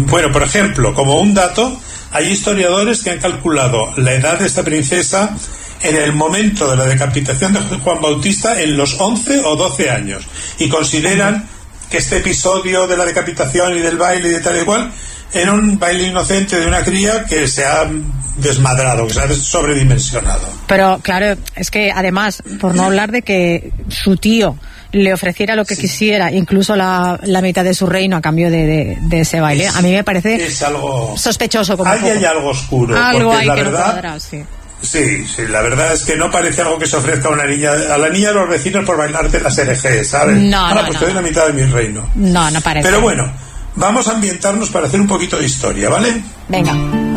Bueno, por ejemplo, como un dato, hay historiadores que han calculado la edad de esta princesa en el momento de la decapitación de Juan Bautista en los 11 o 12 años, y consideran que este episodio de la decapitación y del baile y de tal y cual era un baile inocente de una cría que se ha desmadrado, que se ha sobredimensionado. Pero claro, es que además, por no hablar de que su tío le ofreciera lo que quisiera, incluso la mitad de su reino a cambio de ese baile, a mí me parece algo sospechoso. Como hay algo oscuro, algo porque hay la que verdad, no cuadra, Sí, la verdad es que no parece algo que se ofrezca a la niña de los vecinos por bailarte las herejes, ¿sabes? Pues te doy la mitad de mi reino. No parece. Pero bueno, vamos a ambientarnos para hacer un poquito de historia, ¿vale? Venga.